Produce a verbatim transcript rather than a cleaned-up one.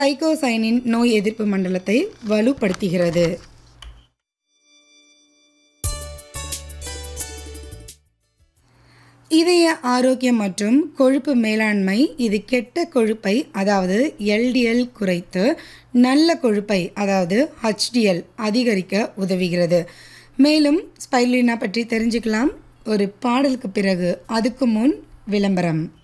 Cytokinin நோய் எதிர்ப்பு மண்டலத்தை வலுப்படுத்துகிறது. இதய ஆரோக்கியம் மற்றும் கொழுப்பு மேலாண்மை இது கெட்ட கொழுப்பை அதாவது எல்டிஎல் குறைத்து நல்ல கொழுப்பை அதாவது ஹெச்டிஎல் அதிகரிக்க உதவுகிறது. மேலும் ஸ்பைருலினா பற்றி தெரிஞ்சுக்கலாம் ஒரு பாடலுக்கு பிறகு. அதுக்கு முன் விளம்பரம்.